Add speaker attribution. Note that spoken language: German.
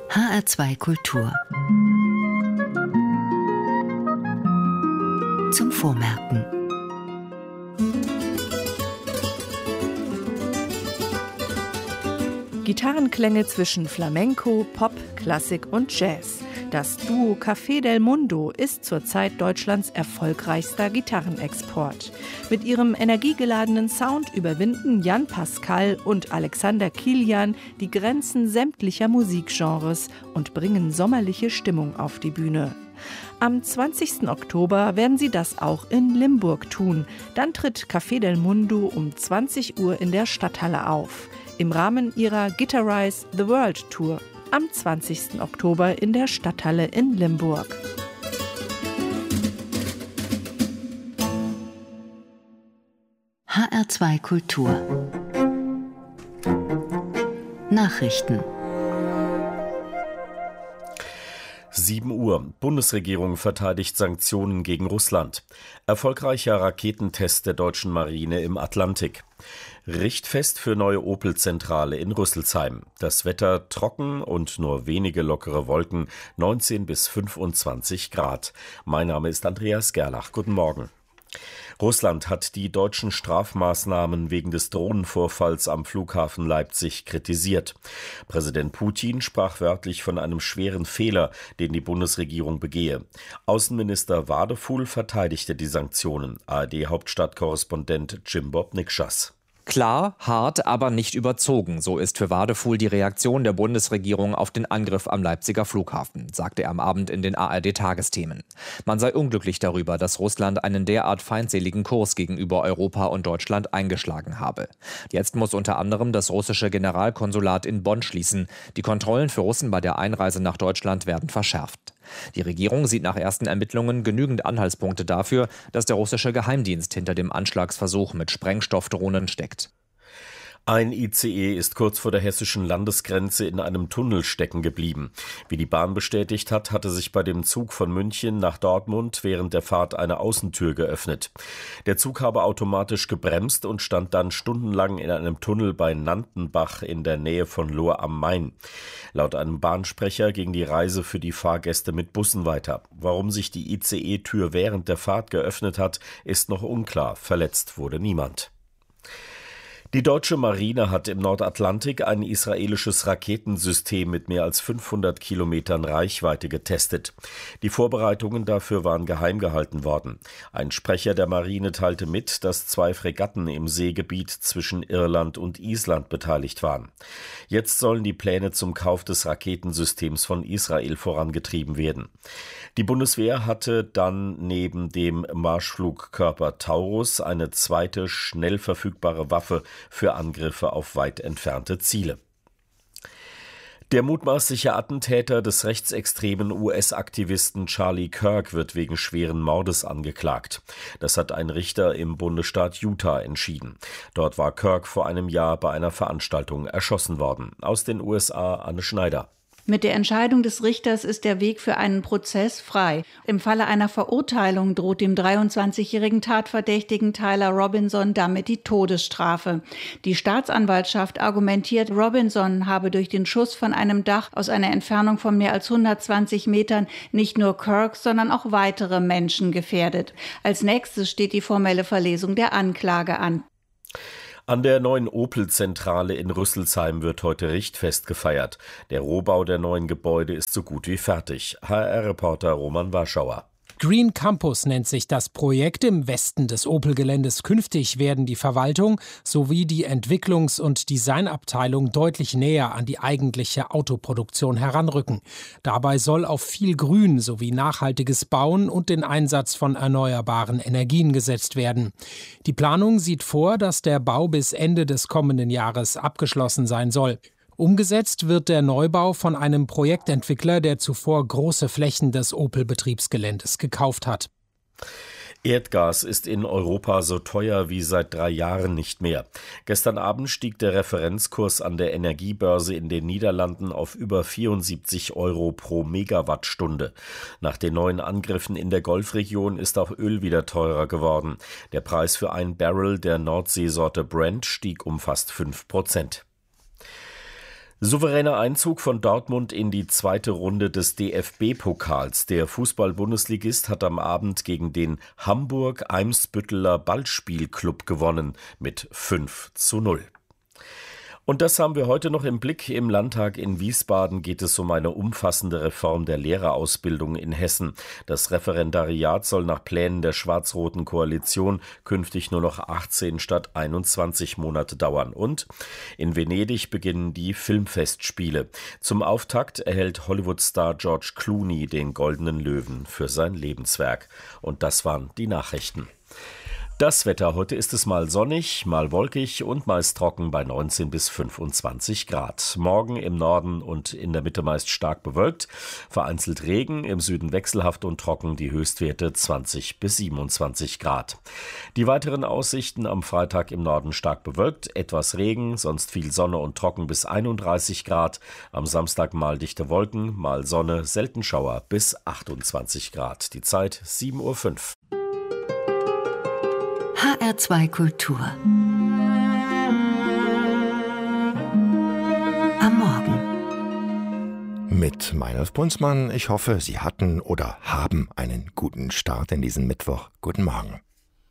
Speaker 1: HR2 Kultur. Zum Vormerken.
Speaker 2: Gitarrenklänge zwischen Flamenco, Pop, Klassik und Jazz. Das Duo Café del Mundo ist zurzeit Deutschlands erfolgreichster Gitarrenexport. Mit ihrem energiegeladenen Sound überwinden Jan Pascal und Alexander Kilian die Grenzen sämtlicher Musikgenres und bringen sommerliche Stimmung auf die Bühne. Am 20. Oktober werden sie das auch in Limburg tun. Dann tritt Café del Mundo um 20 Uhr in der Stadthalle auf. Im Rahmen ihrer Guitarize the World Tour am 20. Oktober in der Stadthalle in Limburg.
Speaker 1: HR2 Kultur. Nachrichten.
Speaker 3: 7 Uhr. Bundesregierung verteidigt Sanktionen gegen Russland. Erfolgreicher Raketentest der deutschen Marine im Atlantik. Richtfest für neue Opel-Zentrale in Rüsselsheim. Das Wetter trocken und nur wenige lockere Wolken, 19 bis 25 Grad. Mein Name ist Andreas Gerlach. Guten Morgen. Russland hat die deutschen Strafmaßnahmen wegen des Drohnenvorfalls am Flughafen Leipzig kritisiert. Präsident Putin sprach wörtlich von einem schweren Fehler, den die Bundesregierung begehe. Außenminister Wadefuhl verteidigte die Sanktionen. ARD-Hauptstadtkorrespondent Jim Bob Nikschas.
Speaker 4: Klar, hart, aber nicht überzogen. So ist für Wadefuhl die Reaktion der Bundesregierung auf den Angriff am Leipziger Flughafen, sagte er am Abend in den ARD-Tagesthemen. Man sei unglücklich darüber, dass Russland einen derart feindseligen Kurs gegenüber Europa und Deutschland eingeschlagen habe. Jetzt muss unter anderem das russische Generalkonsulat in Bonn schließen. Die Kontrollen für Russen bei der Einreise nach Deutschland werden verschärft. Die Regierung sieht nach ersten Ermittlungen genügend Anhaltspunkte dafür, dass der russische Geheimdienst hinter dem Anschlagsversuch mit Sprengstoffdrohnen steckt.
Speaker 3: Ein ICE ist kurz vor der hessischen Landesgrenze in einem Tunnel stecken geblieben. Wie die Bahn bestätigt hat, hatte sich bei dem Zug von München nach Dortmund während der Fahrt eine Außentür geöffnet. Der Zug habe automatisch gebremst und stand dann stundenlang in einem Tunnel bei Nantenbach in der Nähe von Lohr am Main. Laut einem Bahnsprecher ging die Reise für die Fahrgäste mit Bussen weiter. Warum sich die ICE-Tür während der Fahrt geöffnet hat, ist noch unklar. Verletzt wurde niemand. Die deutsche Marine hat im Nordatlantik ein israelisches Raketensystem mit mehr als 500 Kilometern Reichweite getestet. Die Vorbereitungen dafür waren geheim gehalten worden. Ein Sprecher der Marine teilte mit, dass 2 Fregatten im Seegebiet zwischen Irland und Island beteiligt waren. Jetzt sollen die Pläne zum Kauf des Raketensystems von Israel vorangetrieben werden. Die Bundeswehr hatte dann neben dem Marschflugkörper Taurus eine zweite, schnell verfügbare Waffe für Angriffe auf weit entfernte Ziele. Der mutmaßliche Attentäter des rechtsextremen US-Aktivisten Charlie Kirk wird wegen schweren Mordes angeklagt. Das hat ein Richter im Bundesstaat Utah entschieden. Dort war Kirk vor einem Jahr bei einer Veranstaltung erschossen worden. Aus den USA Anne Schneider.
Speaker 5: Mit der Entscheidung des Richters ist der Weg für einen Prozess frei. Im Falle einer Verurteilung droht dem 23-jährigen Tatverdächtigen Tyler Robinson damit die Todesstrafe. Die Staatsanwaltschaft argumentiert, Robinson habe durch den Schuss von einem Dach aus einer Entfernung von mehr als 120 Metern nicht nur Kirk, sondern auch weitere Menschen gefährdet. Als nächstes steht die formelle Verlesung der Anklage an.
Speaker 3: An der neuen Opel-Zentrale in Rüsselsheim wird heute Richtfest gefeiert. Der Rohbau der neuen Gebäude ist so gut wie fertig. HR-Reporter Roman Warschauer.
Speaker 6: Green Campus nennt sich das Projekt im Westen des Opel-Geländes. Künftig werden die Verwaltung sowie die Entwicklungs- und Designabteilung deutlich näher an die eigentliche Autoproduktion heranrücken. Dabei soll auf viel Grün sowie nachhaltiges Bauen und den Einsatz von erneuerbaren Energien gesetzt werden. Die Planung sieht vor, dass der Bau bis Ende des kommenden Jahres abgeschlossen sein soll. Umgesetzt wird der Neubau von einem Projektentwickler, der zuvor große Flächen des Opel-Betriebsgeländes gekauft hat.
Speaker 3: Erdgas ist in Europa so teuer wie seit 3 Jahren nicht mehr. Gestern Abend stieg der Referenzkurs an der Energiebörse in den Niederlanden auf über 74 € pro Megawattstunde. Nach den neuen Angriffen in der Golfregion ist auch Öl wieder teurer geworden. Der Preis für ein Barrel der Nordseesorte Brent stieg um fast 5%. Souveräner Einzug von Dortmund in die zweite Runde des DFB-Pokals. Der Fußball-Bundesligist hat am Abend gegen den Hamburg-Eimsbütteler Ballspielclub gewonnen mit 5:0. Und das haben wir heute noch im Blick. Im Landtag in Wiesbaden geht es um eine umfassende Reform der Lehrerausbildung in Hessen. Das Referendariat soll nach Plänen der schwarz-roten Koalition künftig nur noch 18 statt 21 Monate dauern. Und in Venedig beginnen die Filmfestspiele. Zum Auftakt erhält Hollywood-Star George Clooney den Goldenen Löwen für sein Lebenswerk. Und das waren die Nachrichten. Das Wetter: Heute ist es mal sonnig, mal wolkig und meist trocken bei 19 bis 25 Grad. Morgen im Norden und in der Mitte meist stark bewölkt, vereinzelt Regen, im Süden wechselhaft und trocken, die Höchstwerte 20 bis 27 Grad. Die weiteren Aussichten: am Freitag im Norden stark bewölkt, etwas Regen, sonst viel Sonne und trocken bis 31 Grad. Am Samstag mal dichte Wolken, mal Sonne, selten Schauer bis 28 Grad. Die Zeit 7:05 Uhr.
Speaker 1: HR2 Kultur. Am Morgen.
Speaker 7: Mit Meinolf Brunsmann. Ich hoffe, Sie hatten oder haben einen guten Start in diesen Mittwoch. Guten Morgen.